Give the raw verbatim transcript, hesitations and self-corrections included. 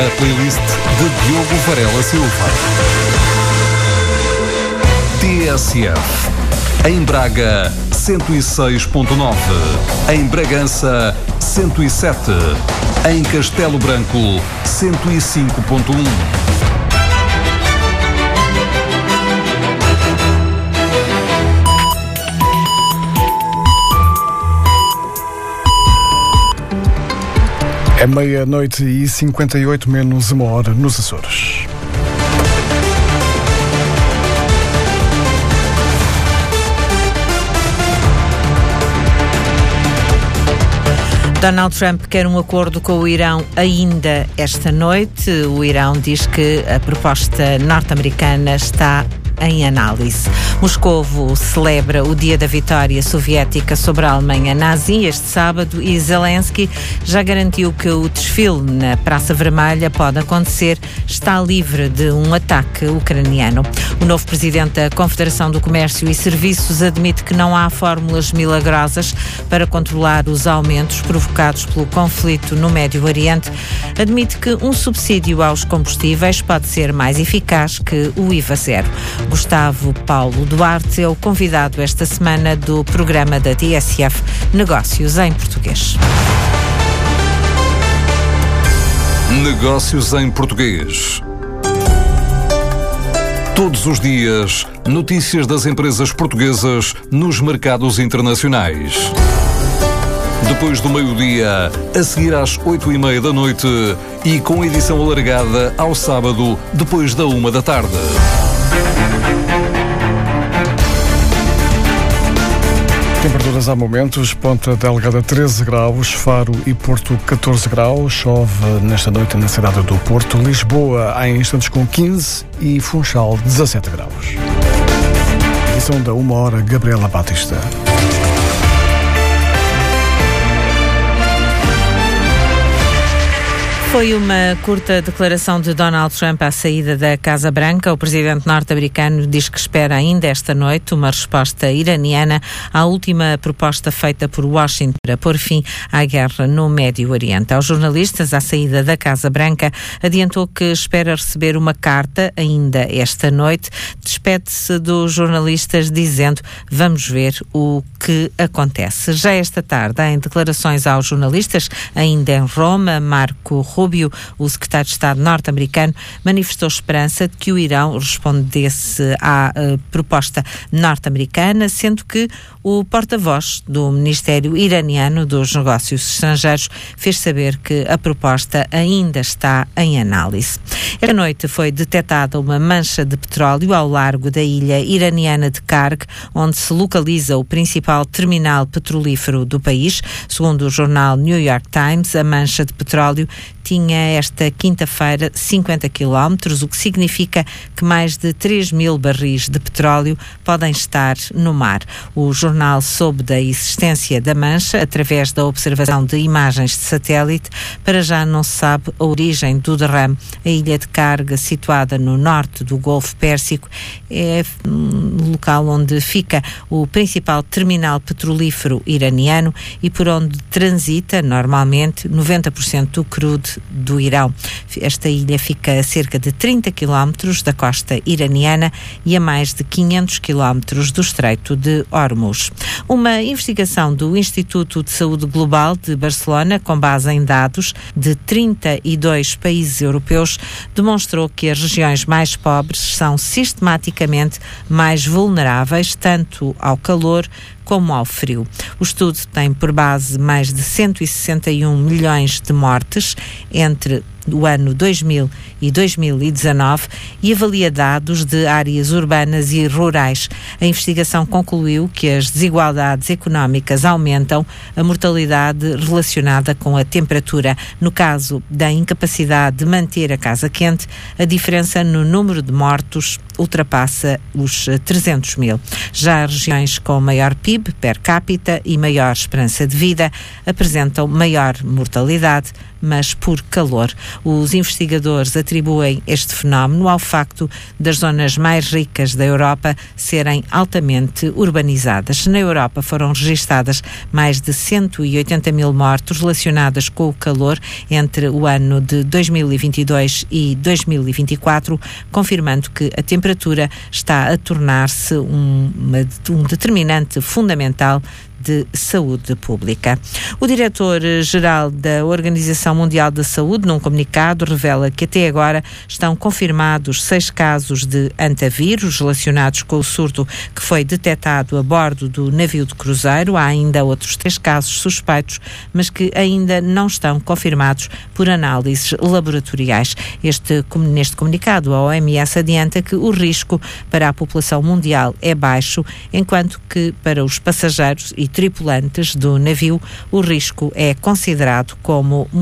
A playlist de Diogo Varela Silva. T S F. Em Braga, cento e seis ponto nove. Em Bragança, cento e sete. Em Castelo Branco, cento e cinco ponto um. É meia-noite e cinquenta e oito menos uma hora nos Açores. Donald Trump quer um acordo com o Irão ainda esta noite. O Irão diz que a proposta norte-americana está em análise. Moscovo celebra o dia da vitória soviética sobre a Alemanha nazi este sábado e Zelensky já garantiu que o desfile na Praça Vermelha pode acontecer, está livre de um ataque ucraniano. O novo presidente da Confederação do Comércio e Serviços admite que não há fórmulas milagrosas para controlar os aumentos provocados pelo conflito no Médio Oriente. Admite que um subsídio aos combustíveis pode ser mais eficaz que o I V A zero. Gustavo Paulo Duarte é o convidado esta semana do programa da T S F Negócios em Português. Negócios em Português. Todos os dias, notícias das empresas portuguesas nos mercados internacionais. Depois do meio-dia, a seguir às oito e meia da noite e com edição alargada ao sábado, depois da uma da tarde. Temperaturas há momentos, Ponta Delgada treze graus, Faro e Porto catorze graus, chove nesta noite na cidade do Porto, Lisboa há instantes com quinze e Funchal dezassete graus. Edição da uma hora, Gabriela Batista. Foi uma curta declaração de Donald Trump à saída da Casa Branca. O presidente norte-americano diz que espera ainda esta noite uma resposta iraniana à última proposta feita por Washington para pôr fim à guerra no Médio Oriente. Aos jornalistas, à saída da Casa Branca, adiantou que espera receber uma carta ainda esta noite. Despede-se dos jornalistas dizendo: vamos ver o que acontece. Já esta tarde, em declarações aos jornalistas, ainda em Roma, Marco Rubio, o secretário de Estado norte-americano, manifestou esperança de que o Irão respondesse à uh, proposta norte-americana, sendo que o porta-voz do Ministério Iraniano dos Negócios Estrangeiros fez saber que a proposta ainda está em análise. Esta noite foi detectada uma mancha de petróleo ao largo da ilha iraniana de Karg, onde se localiza o principal terminal petrolífero do país. Segundo o jornal New York Times, a mancha de petróleo tinha esta quinta-feira cinquenta quilómetros, o que significa que mais de três mil barris de petróleo podem estar no mar. O jornal soube da existência da mancha através da observação de imagens de satélite. Para já não se sabe a origem do derrame. A ilha de Karg, situada no norte do Golfo Pérsico, é um local onde fica o principal terminal petrolífero iraniano e por onde transita normalmente noventa por cento do crudo do Irão. Esta ilha fica a cerca de trinta quilómetros da costa iraniana e a mais de quinhentos quilómetros do Estreito de Hormuz. Uma investigação do Instituto de Saúde Global de Barcelona, com base em dados de trinta e dois países europeus, demonstrou que as regiões mais pobres são sistematicamente mais vulneráveis tanto ao calor como ao frio. O estudo tem por base mais de cento e sessenta e um milhões de mortes entre o ano dois mil e dois mil e dezanove e avalia dados de áreas urbanas e rurais. A investigação concluiu que as desigualdades económicas aumentam a mortalidade relacionada com a temperatura. No caso da incapacidade de manter a casa quente, a diferença no número de mortos ultrapassa os trezentos mil. Já as regiões com maior P I B per capita e maior esperança de vida apresentam maior mortalidade, mas por calor. Os investigadores atribuem este fenómeno ao facto das zonas mais ricas da Europa serem altamente urbanizadas. Na Europa foram registadas mais de cento e oitenta mil mortes relacionadas com o calor entre o ano de dois mil e vinte e dois e dois mil e vinte e quatro, confirmando que a temperatura está a tornar-se um, um determinante fundamental de saúde pública. O diretor-geral da Organização Mundial da Saúde, num comunicado, revela que até agora estão confirmados seis casos de antavírus relacionados com o surto que foi detectado a bordo do navio de cruzeiro. Há ainda outros três casos suspeitos, mas que ainda não estão confirmados por análises laboratoriais. Este, neste comunicado, a O M S adianta que o risco para a população mundial é baixo, enquanto que para os passageiros e tripulantes do navio o risco é considerado como